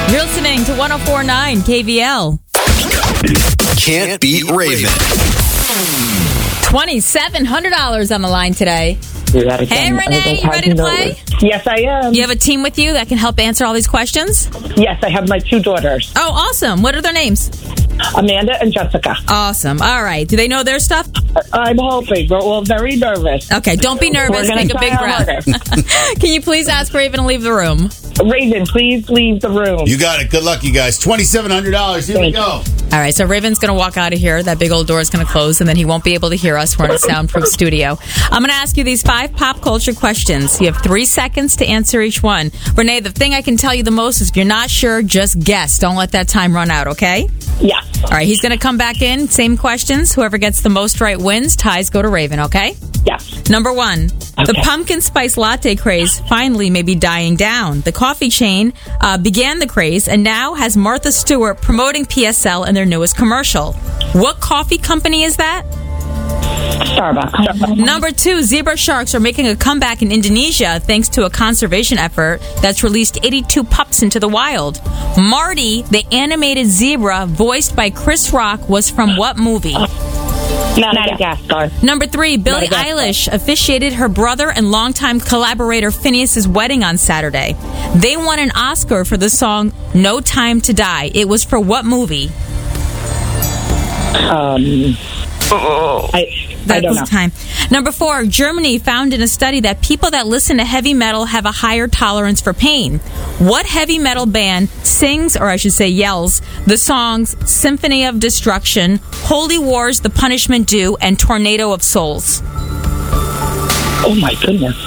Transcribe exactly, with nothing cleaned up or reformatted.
You're listening to one oh four point nine K V L. Can't beat Raven. twenty-seven hundred dollars on the line today. Hey, Hey, Renee, you ready to play? Yes, I am. You have a team with you that can help answer all these questions? Yes, I have my two daughters, Oh, awesome. What are their names? Amanda and Jessica. Awesome. All right. Do they know their stuff? I'm hoping. We're all very nervous. Okay, don't be nervous. We're gonna Take a try big our breath. Can you please ask Raven to leave the room? Raven, please leave the room. You got it. Good luck, you guys. twenty-seven hundred dollars. Here we Thank go. All right, so Raven's going to walk out of here. That big old door is going to close, and then he won't be able to hear us. We're in a soundproof studio. I'm going to ask you these five pop culture questions. You have three seconds to answer each one. Renee, the thing I can tell you the most is if you're not sure, just guess. Don't let that time run out, okay? Yes. All right, he's going to come back in. Same questions. Whoever gets the most right wins. Ties go to Raven, okay? Yes. Number one, the Okay. pumpkin spice latte craze finally may be dying down. The coffee chain uh, began the craze and now has Martha Stewart promoting P S L in their newest commercial. What coffee company is that? Starbucks. Number two, zebra sharks are making a comeback in Indonesia thanks to a conservation effort that's released eighty-two pups into the wild. Marty, the animated zebra voiced by Chris Rock, was from what movie? Madagascar. Number three, Billie Madagascar. Eilish officiated her brother and longtime collaborator Phineas's wedding on Saturday. They won an Oscar for the song No Time to Die. It was for what movie? Um, I, I That don't was know. time. Number four, Germany found in a study that people that listen to heavy metal have a higher tolerance for pain. What heavy metal band sings, or I should say yells, the songs Symphony of Destruction, Holy Wars, The Punishment Due, and Tornado of Souls? Oh, my goodness.